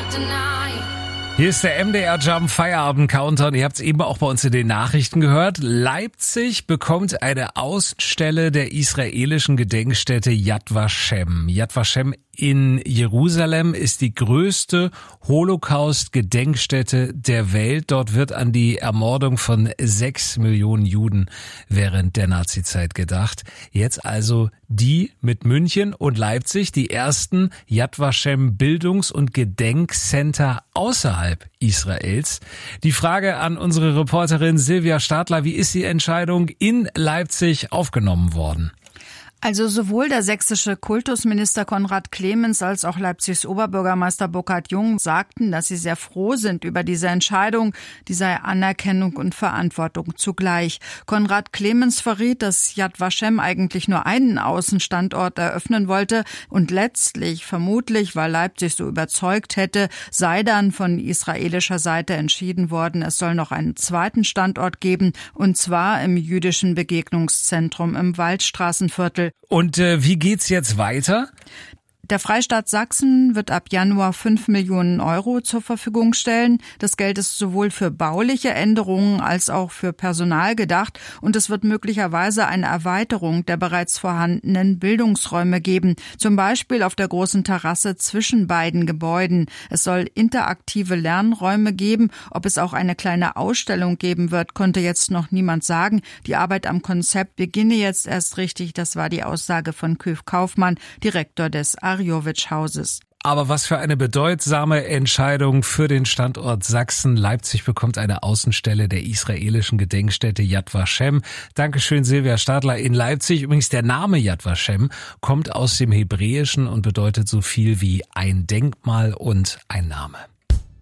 Hier ist der MDR Jump Feierabend Countdown. Ihr habt es eben auch bei uns in den Nachrichten gehört. Leipzig bekommt eine Außenstelle der israelischen Gedenkstätte Yad Vashem. Yad Vashem in Jerusalem ist die größte Holocaust-Gedenkstätte der Welt. Dort wird an die Ermordung von 6 Millionen Juden während der Nazizeit gedacht. Jetzt also die mit München und Leipzig, die ersten Yad Vashem Bildungs- und Gedenkcenter außerhalb Israels. Die Frage an unsere Reporterin Silvia Stadler: Wie ist die Entscheidung in Leipzig aufgenommen worden? Also sowohl der sächsische Kultusminister Konrad Clemens als auch Leipzigs Oberbürgermeister Burkhard Jung sagten, dass sie sehr froh sind über diese Entscheidung. Die sei Anerkennung und Verantwortung zugleich. Konrad Clemens verriet, dass Yad Vashem eigentlich nur einen Außenstandort eröffnen wollte und letztlich, vermutlich, weil Leipzig so überzeugt hätte, sei dann von israelischer Seite entschieden worden, es soll noch einen zweiten Standort geben, und zwar im jüdischen Begegnungszentrum im Waldstraßenviertel. Und wie geht's jetzt weiter? Der Freistaat Sachsen wird ab Januar 5 Millionen Euro zur Verfügung stellen. Das Geld ist sowohl für bauliche Änderungen als auch für Personal gedacht, und es wird möglicherweise eine Erweiterung der bereits vorhandenen Bildungsräume geben, zum Beispiel auf der großen Terrasse zwischen beiden Gebäuden. Es soll interaktive Lernräume geben. Ob es auch eine kleine Ausstellung geben wird, konnte jetzt noch niemand sagen. Die Arbeit am Konzept beginne jetzt erst richtig. Das war die Aussage von Köf Kaufmann, Direktor des Arjowitsch-Hauses. Aber was für eine bedeutsame Entscheidung für den Standort Sachsen. Leipzig bekommt eine Außenstelle der israelischen Gedenkstätte Yad Vashem. Dankeschön, Silvia Stadler in Leipzig. Übrigens, der Name Yad Vashem kommt aus dem Hebräischen und bedeutet so viel wie ein Denkmal und ein Name.